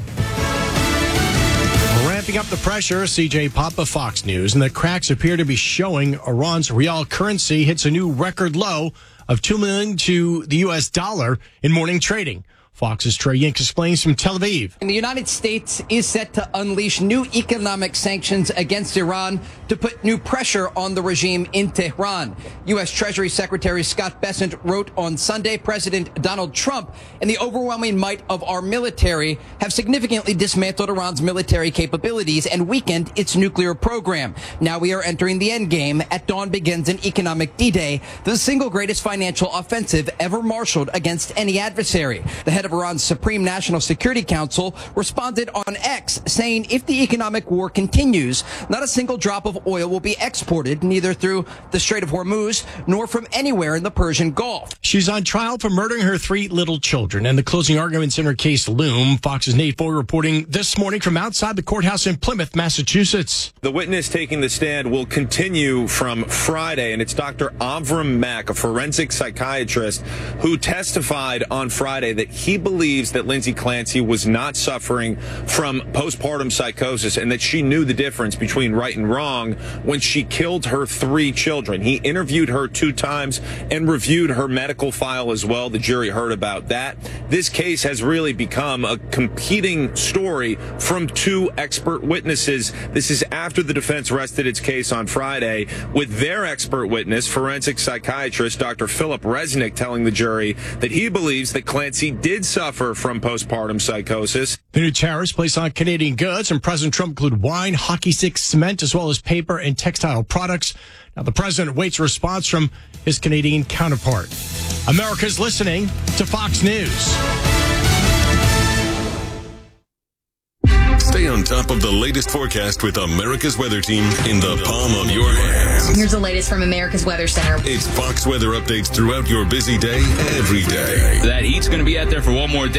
Ramping up the pressure, C J Papa, Fox News, and the cracks appear to be showing. Iran's real currency hits a new record low of two million dollars to the U S dollar in morning trading. Fox's Trey Yink explains from Tel Aviv. And the United States is set to unleash new economic sanctions against Iran to put new pressure on the regime in Tehran. U S. Treasury Secretary Scott Bessent wrote on Sunday, President Donald Trump and the overwhelming might of our military have significantly dismantled Iran's military capabilities and weakened its nuclear program. Now we are entering the end game. At dawn begins an economic D-Day, the single greatest financial offensive ever marshaled against any adversary. The head of Iran's Supreme National Security Council responded on X, saying if the economic war continues, not a single drop of oil will be exported, neither through the Strait of Hormuz nor from anywhere in the Persian Gulf. She's on trial for murdering her three little children, and the closing arguments in her case loom. Fox's Nate Foy reporting this morning from outside the courthouse in Plymouth, Massachusetts. The witness taking the stand will continue from Friday, and it's Doctor Avram Mack, a forensic psychiatrist, who testified on Friday that he believes that Lindsay Clancy was not suffering from postpartum psychosis and that she knew the difference between right and wrong when she killed her three children. He interviewed her two times and reviewed her medical file as well. The jury heard about that. This case has really become a competing story from two expert witnesses. This is after the defense rested its case on Friday with their expert witness, forensic psychiatrist Doctor Philip Resnick, telling the jury that he believes that Clancy did suffer from postpartum psychosis. The new tariffs placed on Canadian goods and President Trump include wine, hockey sticks, cement, as well as paper and textile products. Now, the president waits a response from his Canadian counterpart. America's listening to Fox News. Stay on on top of the latest forecast with America's Weather Team in the palm of your hands. Here's the latest from America's Weather Center. It's Fox weather updates throughout your busy day, every day. That heat's going to be out there for one more day.